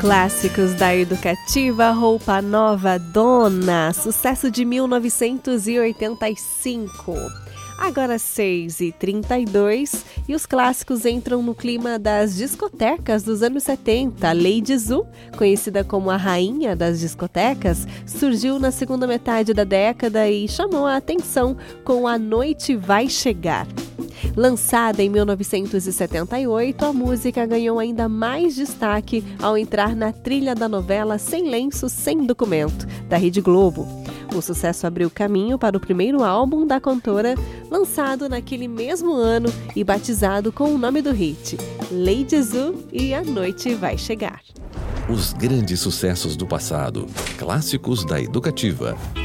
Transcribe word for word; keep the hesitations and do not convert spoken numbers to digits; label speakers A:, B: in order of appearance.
A: Clássicos da Educativa, Roupa Nova Dona, sucesso de mil novecentos e oitenta e cinco. Agora seis e trinta e dois e os clássicos entram no clima das discotecas dos anos setenta. Lady Zu, conhecida como a rainha das discotecas, surgiu na segunda metade da década e chamou a atenção com A Noite Vai Chegar. Lançada em mil novecentos e setenta e oito, a música ganhou ainda mais destaque ao entrar na trilha da novela Sem Lenço, Sem Documento, da Rede Globo. O sucesso abriu caminho para o primeiro álbum da cantora, lançado naquele mesmo ano e batizado com o nome do hit, Lady Zu e A Noite Vai Chegar.
B: Os grandes sucessos do passado, clássicos da Educativa.